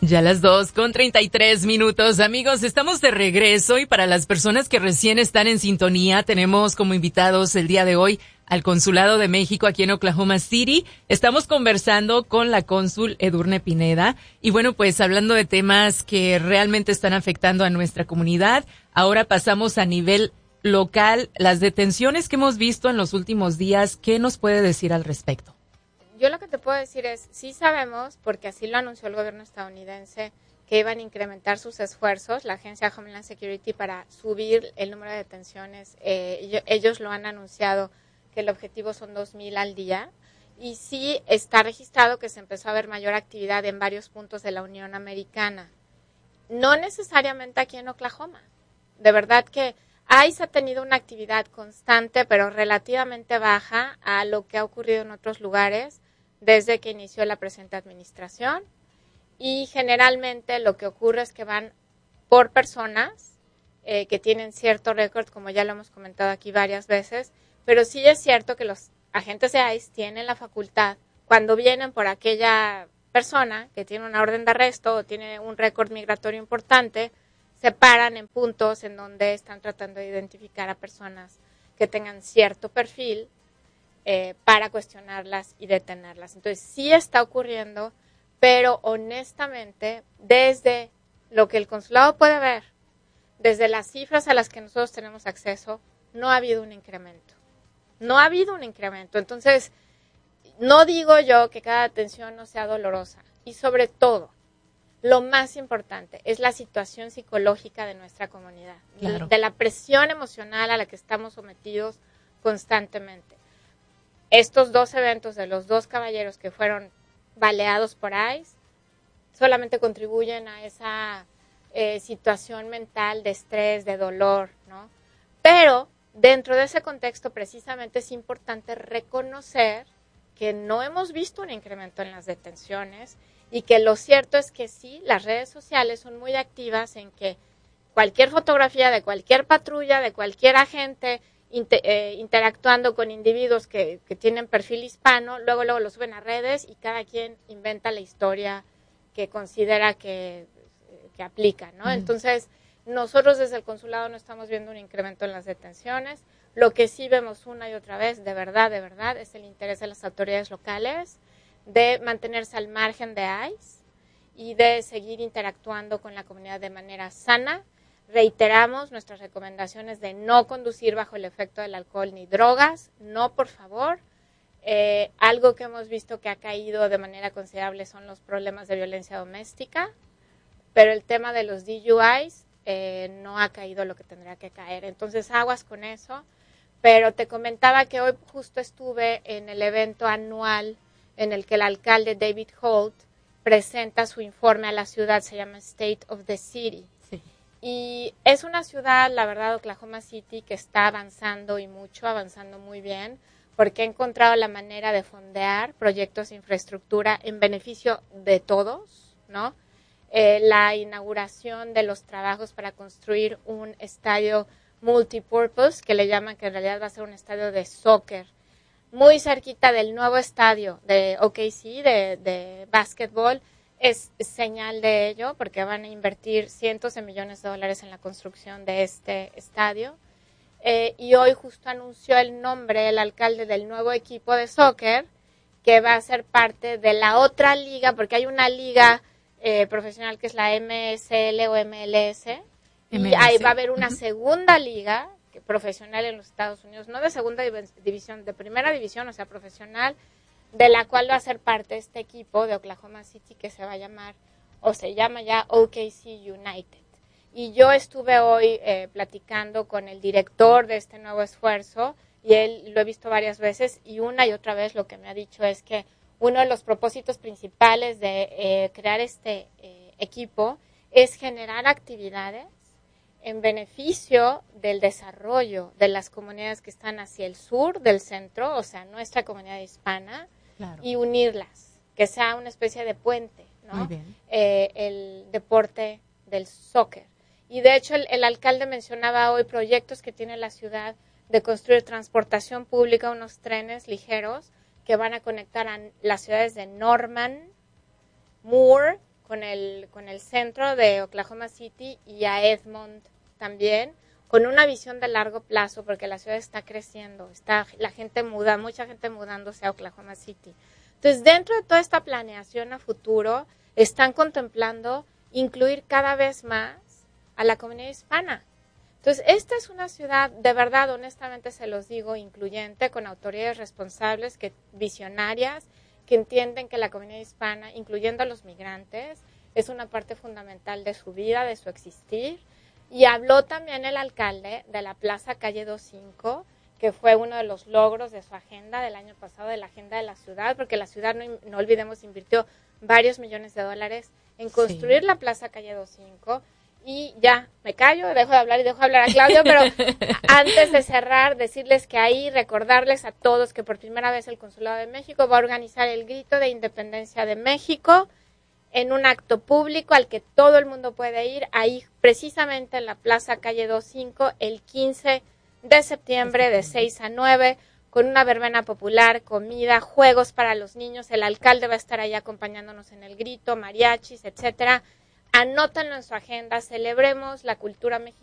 Ya las 2:33. Amigos, estamos de regreso y para las personas que recién están en sintonía, tenemos como invitados el día de hoy al Consulado de México aquí en Oklahoma City. Estamos conversando con la cónsul Edurne Pineda y bueno, pues hablando de temas que realmente están afectando a nuestra comunidad. Ahora pasamos a nivel local, las detenciones que hemos visto en los últimos días, ¿qué nos puede decir al respecto? Yo lo que te puedo decir es, sí sabemos, porque así lo anunció el gobierno estadounidense, que iban a incrementar sus esfuerzos, la agencia Homeland Security, para subir el número de detenciones. Ellos lo han anunciado que el objetivo son 2,000 al día. Y sí está registrado que se empezó a ver mayor actividad en varios puntos de la Unión Americana. No necesariamente aquí en Oklahoma. De verdad que ICE ha tenido una actividad constante, pero relativamente baja a lo que ha ocurrido en otros lugares desde que inició la presente administración. Y generalmente lo que ocurre es que van por personas que tienen cierto récord, como ya lo hemos comentado aquí varias veces, pero sí es cierto que los agentes de ICE tienen la facultad, cuando vienen por aquella persona que tiene una orden de arresto o tiene un récord migratorio importante, se paran en puntos en donde están tratando de identificar a personas que tengan cierto perfil para cuestionarlas y detenerlas. Entonces, sí está ocurriendo, pero honestamente, desde lo que el consulado puede ver, desde las cifras a las que nosotros tenemos acceso, no ha habido un incremento. No ha habido un incremento. Entonces, no digo yo que cada detención no sea dolorosa. Y sobre todo, lo más importante es la situación psicológica de nuestra comunidad, claro, de la presión emocional a la que estamos sometidos constantemente. Estos dos eventos de los dos caballeros que fueron baleados por ICE solamente contribuyen a esa situación mental de estrés, de dolor, ¿no? Pero dentro de ese contexto precisamente es importante reconocer que no hemos visto un incremento en las detenciones y que lo cierto es que sí, las redes sociales son muy activas en que cualquier fotografía de cualquier patrulla, de cualquier agente interactuando con individuos que tienen perfil hispano, luego lo suben a redes y cada quien inventa la historia que considera que aplica, ¿no? Entonces, nosotros desde el consulado no estamos viendo un incremento en las detenciones. Lo que sí vemos una y otra vez, de verdad, es el interés de las autoridades locales de mantenerse al margen de ICE y de seguir interactuando con la comunidad de manera sana. Reiteramos nuestras recomendaciones de no conducir bajo el efecto del alcohol ni drogas, no, por favor. Algo que hemos visto que ha caído de manera considerable son los problemas de violencia doméstica, pero el tema de los DUIs no ha caído lo que tendría que caer. Entonces, aguas con eso. Pero te comentaba que hoy justo estuve en el evento anual en el que el alcalde David Holt presenta su informe a la ciudad, se llama State of the City. Sí. Y es una ciudad, la verdad, Oklahoma City, que está avanzando y mucho, avanzando muy bien, porque ha encontrado la manera de fondear proyectos de infraestructura en beneficio de todos, ¿no? La inauguración de los trabajos para construir un estadio multipurpose, que le llaman, que en realidad va a ser un estadio de soccer, muy cerquita del nuevo estadio de OKC, de básquetbol, es señal de ello, porque van a invertir cientos de millones de dólares en la construcción de este estadio. Y hoy justo anunció el nombre, el alcalde, del nuevo equipo de soccer, que va a ser parte de la otra liga, porque hay una liga profesional que es la MSL o MLS, y ahí va a haber una segunda liga profesional en los Estados Unidos, no de segunda división, de primera división, o sea, profesional, de la cual va a ser parte este equipo de Oklahoma City que se va a llamar, o se llama ya OKC United. Y yo estuve hoy platicando con el director de este nuevo esfuerzo, y él lo he visto varias veces, y una y otra vez lo que me ha dicho es que uno de los propósitos principales de crear este equipo es generar actividades en beneficio del desarrollo de las comunidades que están hacia el sur del centro, o sea, nuestra comunidad hispana, claro, y unirlas, que sea una especie de puente, ¿no? Muy bien. El deporte del soccer. Y de hecho el alcalde mencionaba hoy proyectos que tiene la ciudad de construir transportación pública, unos trenes ligeros que van a conectar a las ciudades de Norman, Moore con el centro de Oklahoma City y a Edmond también, con una visión de largo plazo, porque la ciudad está creciendo, mucha gente mudándose a Oklahoma City. Entonces, dentro de toda esta planeación a futuro, están contemplando incluir cada vez más a la comunidad hispana. Entonces, esta es una ciudad, de verdad, honestamente se los digo, incluyente, con autoridades responsables, visionarias, que entienden que la comunidad hispana, incluyendo a los migrantes, es una parte fundamental de su vida, de su existir. Y habló también el alcalde de la Plaza Calle 25, que fue uno de los logros de su agenda del año pasado, de la agenda de la ciudad, porque la ciudad, no olvidemos, invirtió varios millones de dólares en construir la Plaza Calle 25. Y ya, me callo, dejo de hablar y dejo de hablar a Claudio, pero antes de cerrar, decirles que ahí, recordarles a todos que por primera vez el Consulado de México va a organizar el grito de independencia de México en un acto público al que todo el mundo puede ir, ahí precisamente en la Plaza Calle 25, el 15 de septiembre de 6 a 9, con una verbena popular, comida, juegos para los niños. El alcalde va a estar ahí acompañándonos en el grito, mariachis, etcétera. Anótenlo en su agenda, celebremos la cultura mexicana.